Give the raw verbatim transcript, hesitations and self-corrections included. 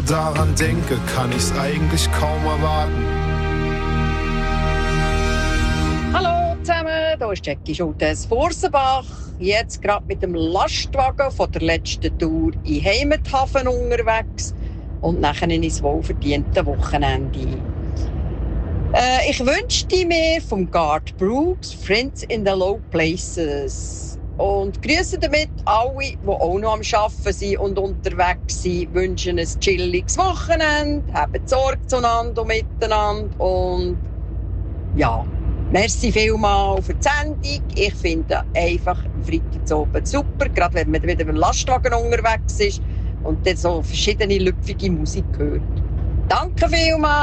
daran denke, kann ich's eigentlich kaum erwarten. Hallo zusammen, hier ist Jackie Schultes Fursenbach. Jetzt gerade mit dem Lastwagen von der letzten Tour in Heimathafen unterwegs und nachher ins wohlverdiente Wochenende. Äh, ich wünschte mir vom Garth Brooks Friends in the Low Places. Und grüße damit alle, die auch noch am Arbeiten sind und unterwegs sind. Wünschen ein chilliges Wochenende, haben Sorge zueinander und miteinander. Und ja, merci vielmals für die Sendung. Ich finde einfach Freitagabend super, gerade wenn man wieder mit dem Lastwagen unterwegs ist und dann so verschiedene lüpfige Musik hört. Danke vielmals.